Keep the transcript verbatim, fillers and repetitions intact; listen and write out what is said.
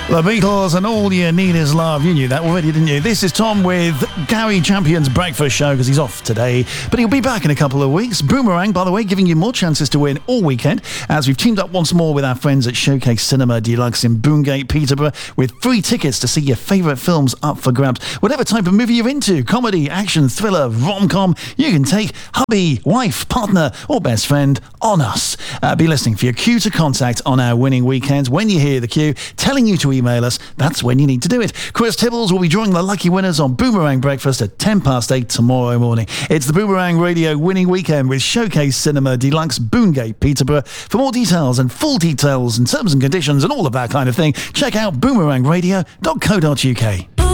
The Beatles and All You Need Is Love. You knew that already, didn't you? This is Tom with Gary Champion's Breakfast Show because he's off today, but he'll be back in a couple of weeks. Boomerang, by the way, giving you more chances to win all weekend as we've teamed up once more with our friends at Showcase Cinema Deluxe in Boongate, Peterborough, with free tickets to see your favourite films up for grabs. Whatever type of movie you're into, comedy, action, thriller, rom-com, you can take hubby, wife, partner or best friend on us. Uh, be listening for your cue to contact on our winning weekends. When you hear the cue telling you to email us, that's when you need to do it. Chris Tibbles will be drawing the lucky winners on Boomerang Breakfast at ten past eight tomorrow morning. It's the Boomerang Radio winning weekend with Showcase Cinema Deluxe, Boongate, Peterborough. For more details and full details and terms and conditions and all of that kind of thing, check out boomerang radio dot co dot uk.